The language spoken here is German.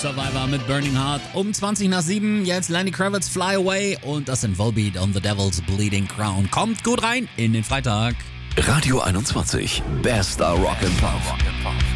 Survivor mit Burning Heart. Um 20 nach 7, jetzt Lenny Kravitz Fly Away und das in Volbeat on the Devil's Bleeding Crown. Kommt gut rein in den Freitag. Radio 21, bester Rock'n'Pop.